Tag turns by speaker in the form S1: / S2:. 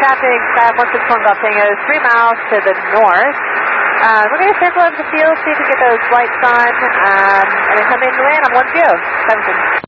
S1: traffic, 161 Golf Tango, 3 miles to the north. We're going to circle over the field, see if we get those lights on, and then come in to land on 10.